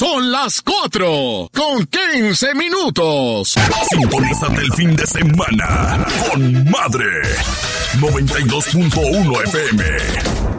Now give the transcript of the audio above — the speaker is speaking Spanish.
Son las 4:15. Sintonízate el fin de semana con Madre 92.1 FM.